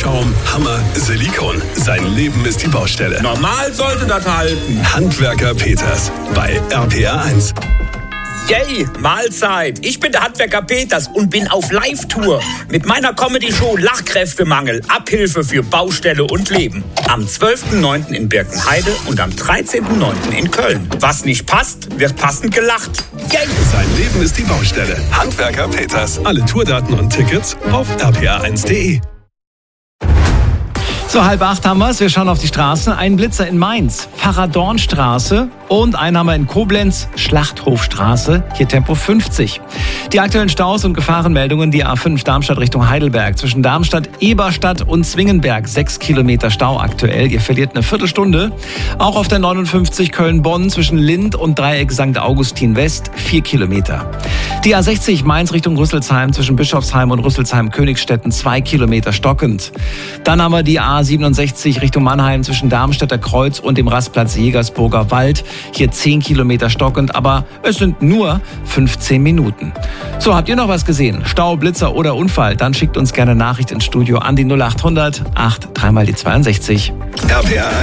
Schaum, Hammer, Silikon. Sein Leben ist die Baustelle. Normal sollte das halten. Handwerker Peters bei RPR 1. Yay, Mahlzeit. Ich bin der Handwerker Peters und bin auf Live-Tour mit meiner Comedy-Show Lachkräftemangel, Abhilfe für Baustelle und Leben. Am 12.09. in Birkenheide und am 13.09. in Köln. Was nicht passt, wird passend gelacht. Yay! Sein Leben ist die Baustelle. Handwerker Peters. Alle Tourdaten und Tickets auf rpr1.de. So, 7:30 haben wir es. Wir schauen auf die Straßen. Ein Blitzer in Mainz, Pfarrer-Dorn-Straße, und einen haben wir in Koblenz, Schlachthofstraße, hier Tempo 50. Die aktuellen Staus und Gefahrenmeldungen: die A5 Darmstadt Richtung Heidelberg, zwischen Darmstadt, Eberstadt und Zwingenberg, 6 Kilometer Stau aktuell. Ihr verliert eine Viertelstunde. Auch auf der 59 Köln-Bonn zwischen Lind und Dreieck St. Augustin West, 4 Kilometer. Die A60 Mainz Richtung Rüsselsheim, zwischen Bischofsheim und Rüsselsheim-Königstetten, 2 Kilometer stockend. Dann haben wir die A67 Richtung Mannheim zwischen Darmstädter Kreuz und dem Rastplatz Jägersburger Wald. Hier 10 Kilometer stockend, aber es sind nur 15 Minuten. So, habt ihr noch was gesehen? Stau, Blitzer oder Unfall? Dann schickt uns gerne Nachricht ins Studio an die 0800 8 3 mal die 62. RPR